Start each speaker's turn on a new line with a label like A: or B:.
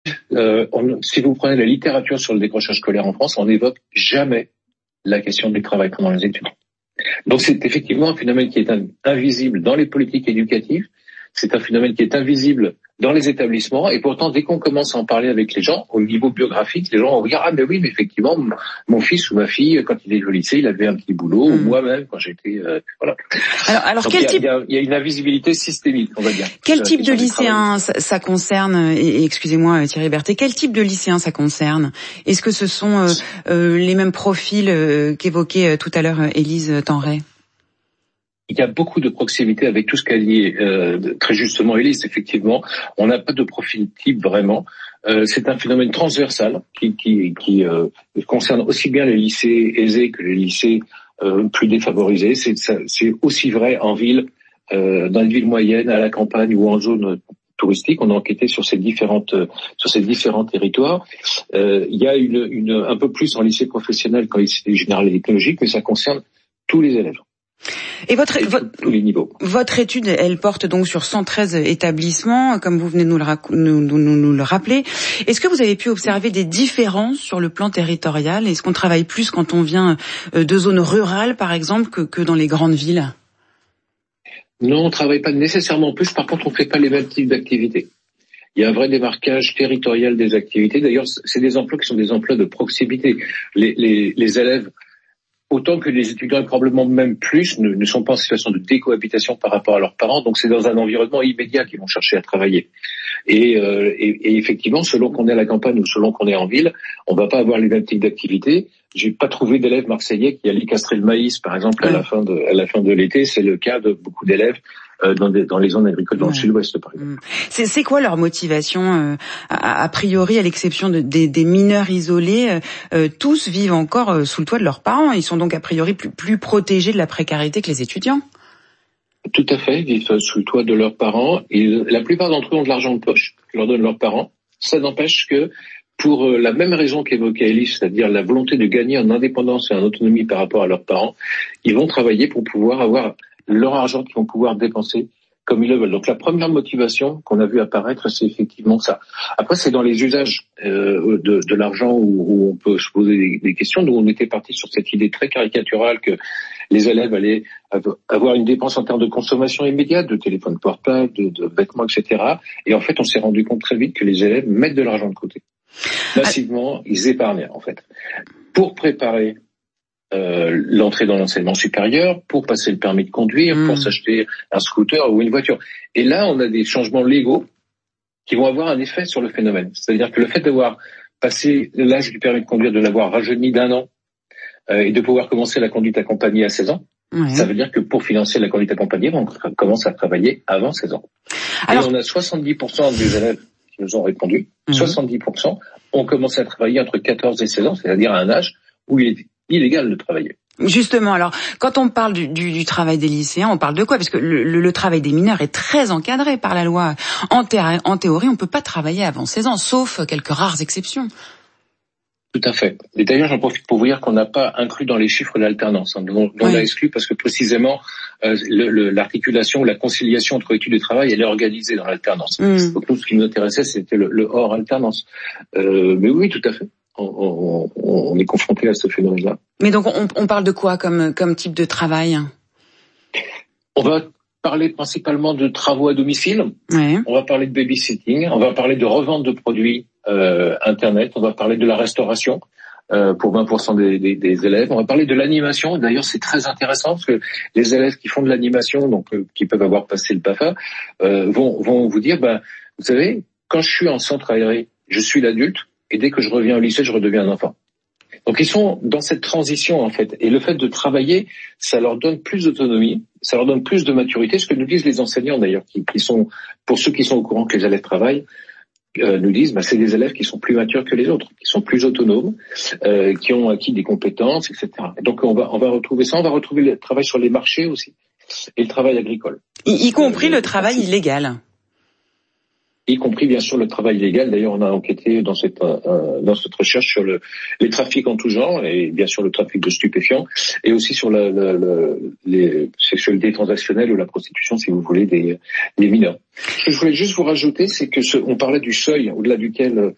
A: Si vous prenez la littérature sur le décrochage scolaire en France, on n'évoque jamais la question du travail pendant les études. Donc c'est effectivement un phénomène qui est invisible dans les politiques éducatives, c'est un phénomène qui est invisible dans les établissements, et pourtant dès qu'on commence à en parler avec les gens, au niveau biographique, les gens vont dire ah mais oui, mais effectivement mon fils ou ma fille quand il est au lycée, il avait un petit boulot, ou moi-même quand j'étais voilà.
B: Alors
A: donc,
B: quel type
A: il y a une invisibilité systémique, on va dire.
B: Quel type de lycéens ça concerne, et excusez-moi Thierry Berthet, quel type de lycéens ça concerne? Est-ce que ce sont les mêmes profils qu'évoquait tout à l'heure Élise Tenray?
A: Il y a beaucoup de proximité avec tout ce qu'a dit très justement Élise. Effectivement, on n'a pas de profil type vraiment. C'est un phénomène transversal qui concerne aussi bien les lycées aisés que les lycées plus défavorisés. C'est aussi vrai en ville, dans les villes moyennes, à la campagne ou en zone touristique. On a enquêté sur ces différents territoires. Il y a un peu plus en lycée professionnel qu'en lycée général et technologique, mais ça concerne tous les élèves.
B: Et votre étude, elle porte donc sur 113 établissements, comme vous venez de nous le rappeler. Est-ce que vous avez pu observer des différences sur le plan territorial? Est-ce qu'on travaille plus quand on vient de zones rurales, par exemple, que dans les grandes villes?
A: Non, on travaille pas nécessairement plus. Par contre, on fait pas les mêmes types d'activités. Il y a un vrai démarquage territorial des activités. D'ailleurs, c'est des emplois qui sont des emplois de proximité. Les élèves, autant que les étudiants, et probablement même plus, ne sont pas en situation de décohabitation par rapport à leurs parents. Donc c'est dans un environnement immédiat qu'ils vont chercher à travailler. Et effectivement, selon qu'on est à la campagne ou selon qu'on est en ville, on va pas avoir les mêmes types d'activités. J'ai pas trouvé d'élèves marseillais qui allaient castrer le maïs, par exemple, à la fin de l'été. C'est le cas de beaucoup d'élèves dans les zones agricoles dans le sud-ouest, par exemple.
B: C'est quoi leur motivation a priori, à l'exception des mineurs isolés, tous vivent encore sous le toit de leurs parents. Ils sont donc a priori plus protégés de la précarité que les étudiants.
A: Tout à fait, ils vivent sous le toit de leurs parents. Et la plupart d'entre eux ont de l'argent de poche que leur donnent leurs parents. Ça n'empêche que, pour la même raison qu'évoquait Élise, c'est-à-dire la volonté de gagner en indépendance et en autonomie par rapport à leurs parents, ils vont travailler pour pouvoir avoir leur argent qu'ils vont pouvoir dépenser comme ils le veulent. Donc la première motivation qu'on a vu apparaître, c'est effectivement ça. Après, c'est dans les usages de l'argent où on peut se poser des questions. Nous, on était parti sur cette idée très caricaturale que les élèves allaient avoir une dépense en termes de consommation immédiate, de téléphone portable, de vêtements, etc. Et en fait, on s'est rendu compte très vite que les élèves mettent de l'argent de côté. Massivement, ils épargnent, en fait, pour préparer l'entrée dans l'enseignement supérieur, pour passer le permis de conduire, pour s'acheter un scooter ou une voiture. Et là, on a des changements légaux qui vont avoir un effet sur le phénomène. C'est-à-dire que le fait d'avoir passé l'âge du permis de conduire, de l'avoir rajeuni d'1 an, et de pouvoir commencer la conduite accompagnée à 16 ans, ça veut dire que pour financer la conduite accompagnée, on commence à travailler avant 16 ans. Alors, et on a 70% des élèves qui nous ont répondu, 70% ont commencé à travailler entre 14 et 16 ans, c'est-à-dire à un âge où il est illégal de travailler.
B: Justement, alors, quand on parle du travail des lycéens, on parle de quoi? Parce que le travail des mineurs est très encadré par la loi. En théorie, on peut pas travailler avant 16 ans, sauf quelques rares exceptions.
A: Tout à fait. Et d'ailleurs, j'en profite pour vous dire qu'on n'a pas inclus dans les chiffres l'alternance. On l'a exclu parce que précisément, l'articulation, la conciliation entre études et travail, elle est organisée dans l'alternance. Donc nous, ce qui nous intéressait, c'était le hors alternance. Mais oui, tout à fait. On est confronté à ce phénomène-là.
B: Mais donc, on parle de quoi comme type de travail?
A: On va parler principalement de travaux à domicile. On va parler de babysitting. On va parler de revente de produits Internet. On va parler de la restauration pour 20% des élèves. On va parler de l'animation. D'ailleurs, c'est très intéressant parce que les élèves qui font de l'animation, donc qui peuvent avoir passé le PAFA, vont vous dire, vous savez, quand je suis en centre aéré, je suis l'adulte. Et dès que je reviens au lycée, je redeviens un enfant. Donc ils sont dans cette transition en fait. Et le fait de travailler, ça leur donne plus d'autonomie, ça leur donne plus de maturité. Ce que nous disent les enseignants d'ailleurs, qui sont, pour ceux qui sont au courant que les élèves travaillent, nous disent, c'est des élèves qui sont plus matures que les autres, qui sont plus autonomes, qui ont acquis des compétences, etc. Et donc on va retrouver ça. On va retrouver le travail sur les marchés aussi et le travail agricole,
B: y compris le travail illégal.
A: Y compris bien sûr le travail illégal. D'ailleurs, on a enquêté dans cette recherche sur les trafics en tout genre et bien sûr le trafic de stupéfiants et aussi sur les sexualités transactionnelles ou la prostitution, si vous voulez, des mineurs. Ce que je voulais juste vous rajouter, c'est que on parlait du seuil au-delà duquel